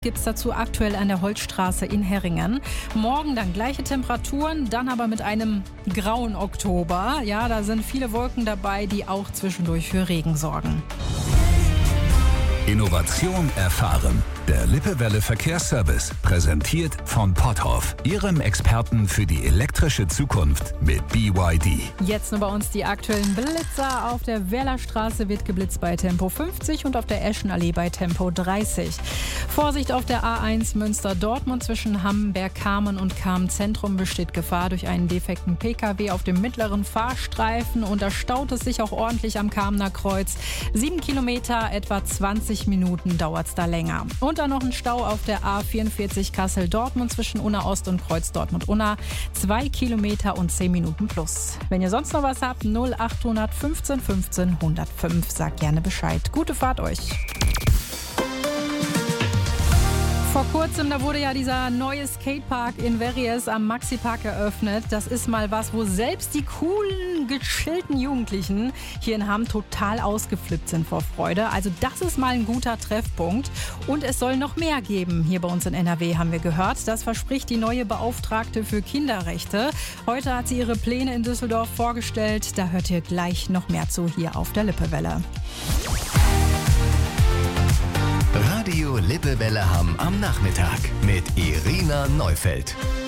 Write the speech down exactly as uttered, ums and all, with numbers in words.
Gibt es dazu aktuell an der Holzstraße in Herringen. Morgen dann gleiche Temperaturen, dann aber mit einem grauen Oktober. Ja, da sind viele Wolken dabei, die auch zwischendurch für Regen sorgen. Innovation erfahren. Der Lippewelle Verkehrsservice, präsentiert von Potthoff, Ihrem Experten für die elektrische Zukunft mit B Y D. Jetzt nur bei uns die aktuellen Blitzer. Auf der Werlerstraße wird geblitzt bei Tempo fünfzig und auf der Eschenallee bei Tempo dreißig. Vorsicht auf der A eins Münster-Dortmund zwischen Hammenberg-Kamen und Kamen-Zentrum besteht Gefahr durch einen defekten P K W auf dem mittleren Fahrstreifen und da staut es sich auch ordentlich am Kamener Kreuz. Sieben Kilometer, etwa zwanzig Minuten dauert es da länger. Und dann noch ein Stau auf der A vierundvierzig Kassel-Dortmund zwischen Unna Ost und Kreuz Dortmund-Unna. Zwei Kilometer und zehn Minuten plus. Wenn ihr sonst noch was habt, null achthundert fünfzehn fünfzehn hundertfünf. Sagt gerne Bescheid. Gute Fahrt euch. Vor kurzem, da wurde ja dieser neue Skatepark in Verries am Maxi-Park eröffnet. Das ist mal was, wo selbst die coolen, gechillten Jugendlichen hier in Hamm total ausgeflippt sind vor Freude. Also das ist mal ein guter Treffpunkt. Und es soll noch mehr geben. Hier bei uns in N R W haben wir gehört. Das verspricht die neue Beauftragte für Kinderrechte. Heute hat sie ihre Pläne in Düsseldorf vorgestellt. Da hört ihr gleich noch mehr zu hier auf der Lippewelle. Radio Lippewelle Hamm am Nachmittag mit Irina Neufeld.